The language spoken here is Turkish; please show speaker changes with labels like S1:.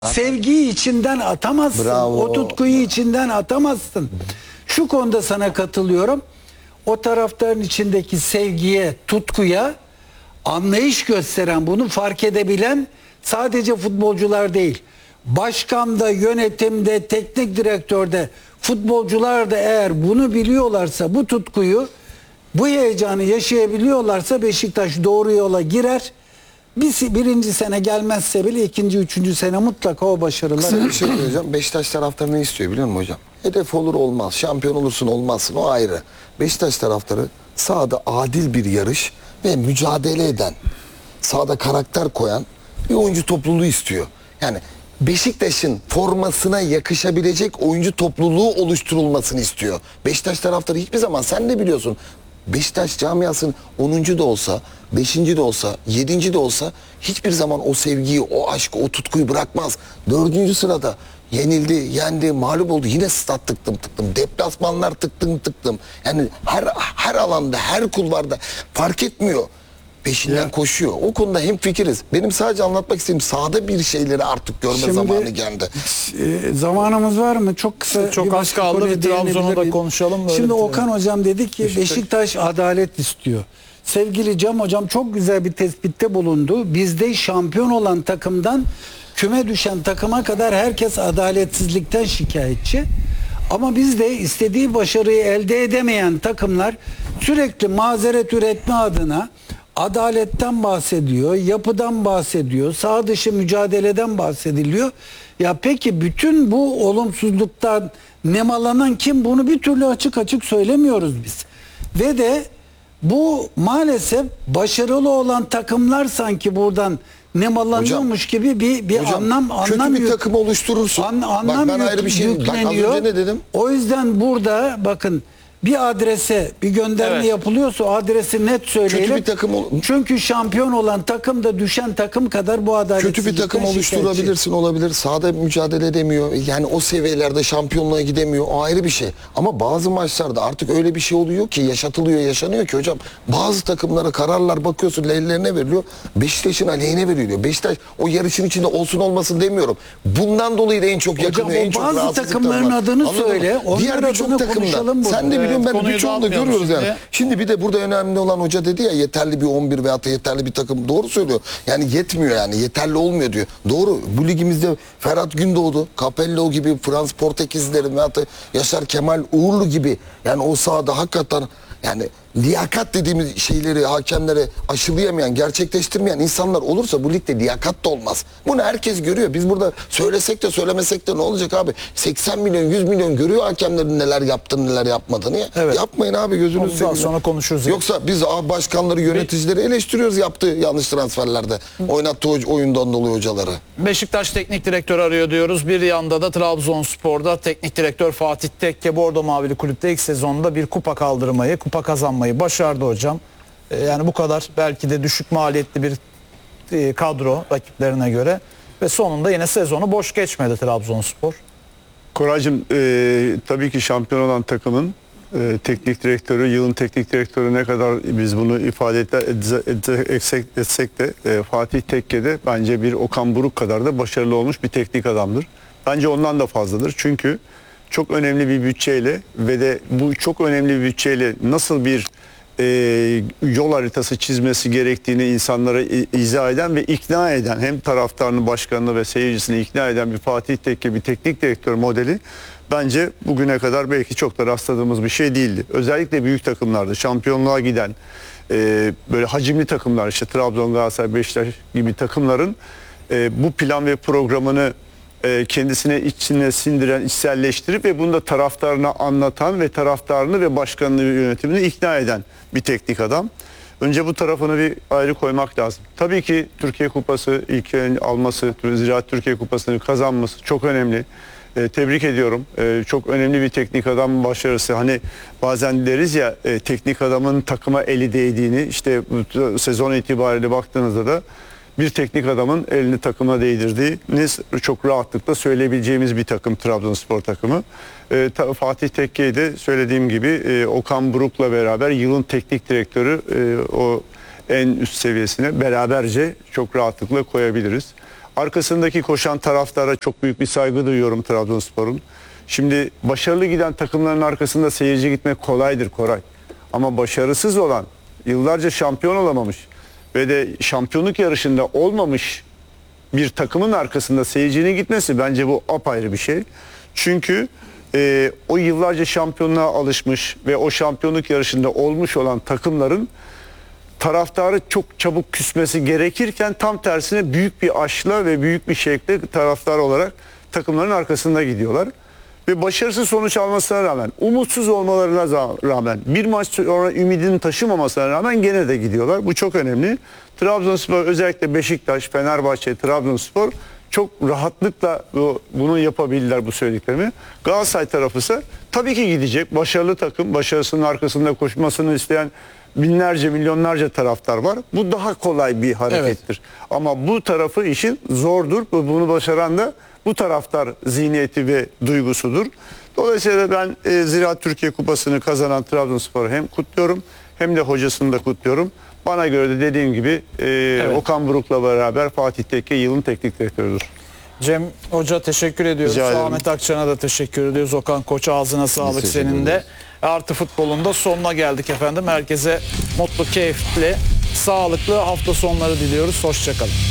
S1: Sevgiyi içinden atamazsın.
S2: Bravo.
S1: O tutkuyu içinden atamazsın. Şu konuda sana katılıyorum. O taraftarın içindeki sevgiye, tutkuya anlayış gösteren, bunu fark edebilen sadece futbolcular değil. Başkanda, yönetimde, teknik direktörde, futbolcular da eğer bunu biliyorlarsa, bu tutkuyu, bu heyecanı yaşayabiliyorlarsa Beşiktaş doğru yola girer. Birinci sene gelmezse bile ikinci, üçüncü sene mutlaka o başarılar.
S2: Kısa bir şey söyleyeceğim. Beşiktaş taraftarı ne istiyor biliyor musun hocam? Hedef olur olmaz. Şampiyon olursun olmazsın, o ayrı. Beşiktaş taraftarı sahada adil bir yarış ve mücadele eden, sahada karakter koyan bir oyuncu topluluğu istiyor. Yani Beşiktaş'ın formasına yakışabilecek oyuncu topluluğu oluşturulmasını istiyor. Beşiktaş taraftarı hiçbir zaman, sen de biliyorsun, Beşiktaş camiasının 10. da olsa, 5. de olsa, 7. de olsa hiçbir zaman o sevgiyi, o aşkı, o tutkuyu bırakmaz. 4. sırada yenildi, yendi, mağlup oldu. Yine stat tıktım tıktım. Deplasmanlar tıktım tıktım. Yani her alanda, her kulvarda fark etmiyor. Peşinden koşuyor. O konuda hemfikiriz. Benim sadece anlatmak istediğim, sahada bir şeyleri artık görme zamanı geldi.
S1: Zamanımız var mı? Çok kısa.
S3: Çok az kaldı. Bir Trabzon'u da konuşalım.
S1: Şimdi Okan hocam dedi ki Beşiktaş adalet istiyor. Sevgili Cem hocam çok güzel bir tespitte bulundu. Bizde şampiyon olan takımdan küme düşen takıma kadar herkes adaletsizlikten şikayetçi. Ama bizde istediği başarıyı elde edemeyen takımlar sürekli mazeret üretme adına adaletten bahsediyor, yapıdan bahsediyor, sağ dışı mücadeleden bahsediliyor. Ya peki bütün bu olumsuzluktan nemalanan kim? Bunu bir türlü açık açık söylemiyoruz biz. Ve de bu maalesef başarılı olan takımlar sanki buradan nemalanıyormuş gibi bir
S2: hocam,
S1: anlam
S2: kötü bir takım oluşturursun.
S1: Anlam
S2: bak ben ayrı bir şey
S1: yükleniyor.
S2: Bak az önce ne dedim?
S1: O yüzden burada bakın, bir adrese bir gönderme yapılıyorsa o adresi net söyleyelim.
S2: Kötü bir takım
S1: Çünkü şampiyon olan takım da düşen takım kadar bu adaletsizlikten
S2: kötü bir takım oluşturabilirsin, olabilir. Sahada mücadele edemiyor. Yani o seviyelerde şampiyonluğa gidemiyor. O ayrı bir şey. Ama bazı maçlarda artık öyle bir şey oluyor ki, yaşatılıyor, yaşanıyor ki hocam. Bazı takımlara kararlar bakıyorsun ellerine veriliyor. Beşiktaş'ın aleyhine veriliyor. Beşiktaş o yarışın içinde olsun olmasın demiyorum. Bundan dolayı da en çok yakınıyor. En çok
S1: bazı takımların adını söyle.
S2: Diğer birçok takımda. Sen de biliyorsun, ben birçoğunu da görüyoruz yani. Şimdi bir de burada önemli olan, hoca dedi ya, yeterli bir 11 veyahut da yeterli bir takım. Doğru söylüyor. Yani yetmiyor, yani yeterli olmuyor diyor. Doğru. Bu ligimizde Ferhat Gündoğdu, Capello gibi Fransız Portekizlilerin veyahut da Yaşar Kemal Uğurlu gibi, yani o sahada hakikaten yani liyakat dediğimiz şeyleri hakemlere aşılayamayan, gerçekleştirmeyen insanlar olursa bu ligde liyakat da olmaz. Bunu herkes görüyor. Biz burada söylesek de söylemesek de ne olacak abi? 80 milyon, 100 milyon görüyor hakemlerin neler yaptığını, neler yapmadığını.
S3: Evet.
S2: Yapmayın abi, gözünüzü seveyim.
S3: Sonra konuşuruz.
S2: Yoksa biz başkanları, yöneticileri eleştiriyoruz yaptığı yanlış transferlerde. Oynattığı oyundan dolayı hocaları.
S3: Beşiktaş teknik direktör arıyor diyoruz. Bir yanda da Trabzonspor'da teknik direktör Fatih Tekke Bordo Mavili kulüpte ilk sezonda bir kupa kaldırmayı, kupa kazanmayı başardı hocam. Yani bu kadar belki de düşük maliyetli bir kadro rakiplerine göre ve sonunda yine sezonu boş geçmedi Trabzonspor.
S4: Koraycığım, tabii ki şampiyon olan takımın teknik direktörü, yılın teknik direktörü ne kadar biz bunu ifade etsek de Fatih Tekke de bence bir Okan Buruk kadar da başarılı olmuş bir teknik adamdır. Bence ondan da fazladır. Çünkü çok önemli bir bütçeyle ve de bu çok önemli bir bütçeyle nasıl bir yol haritası çizmesi gerektiğini insanlara izah eden ve ikna eden, hem taraftarını, başkanını ve seyircisini ikna eden bir Fatih Tekke, bir teknik direktör modeli bence bugüne kadar belki çok da rastladığımız bir şey değildi. Özellikle büyük takımlarda şampiyonluğa giden böyle hacimli takımlar, işte Trabzon, Galatasaray, Beşiktaş gibi takımların bu plan ve programını kendisine içine sindiren, içselleştirip ve bunu da taraftarına anlatan ve taraftarını ve başkanını, yönetimini ikna eden bir teknik adam. Önce bu tarafını bir ayrı koymak lazım. Tabii ki Türkiye Kupası ilk alması, Ziraat Türkiye Kupası'nı kazanması çok önemli. Tebrik ediyorum. Çok önemli bir teknik adam başarısı. Hani bazen deriz ya, teknik adamın takıma eli değdiğini, işte bu sezon itibariyle baktığınızda da bir teknik adamın elini takıma değdirdiğini çok rahatlıkla söyleyebileceğimiz bir takım Trabzonspor takımı. Fatih Tekke'yi de söylediğim gibi Okan Buruk'la beraber yılın teknik direktörü o en üst seviyesine beraberce çok rahatlıkla koyabiliriz. Arkasındaki koşan taraftara çok büyük bir saygı duyuyorum Trabzonspor'un. Şimdi başarılı giden takımların arkasında seyirci gitmek kolaydır, Koray. Ama başarısız olan, yıllarca şampiyon olamamış ve de şampiyonluk yarışında olmamış bir takımın arkasında seyircinin gitmesi, bence bu apayrı bir şey. Çünkü o yıllarca şampiyonluğa alışmış ve o şampiyonluk yarışında olmuş olan takımların taraftarı çok çabuk küsmesi gerekirken tam tersine büyük bir aşkla ve büyük bir şevkle taraftar olarak takımların arkasında gidiyorlar. Ve başarısız sonuç almasına rağmen, umutsuz olmalarına rağmen, bir maç sonra ümidini taşımamasına rağmen gene de gidiyorlar. Bu çok önemli. Trabzonspor, özellikle Beşiktaş, Fenerbahçe, Trabzonspor çok rahatlıkla bunu yapabilirler, bu söylediklerimi. Galatasaray tarafı ise tabii ki gidecek. Başarılı takım, başarısının arkasında koşmasını isteyen binlerce, milyonlarca taraftar var. Bu daha kolay bir harekettir. Ama bu tarafı işin zordur. Bunu başaran da bu taraftar zihniyeti ve duygusudur. Dolayısıyla ben Ziraat Türkiye Kupası'nı kazanan Trabzonspor'u hem kutluyorum hem de hocasını da kutluyorum. Bana göre de dediğim gibi Okan Buruk'la beraber Fatih Tekke yılın teknik direktörüdür.
S3: Cem Hoca teşekkür ediyoruz.
S4: Rica ederim.
S3: Ahmet Akçan'a da teşekkür ediyoruz. Okan Koç, ağzına sağlık
S2: Teşekkür
S3: senin de.
S2: ederiz.
S3: Artı Futbol'un da sonuna geldik efendim. Herkese mutlu, keyifli, sağlıklı hafta sonları diliyoruz. Hoşçakalın.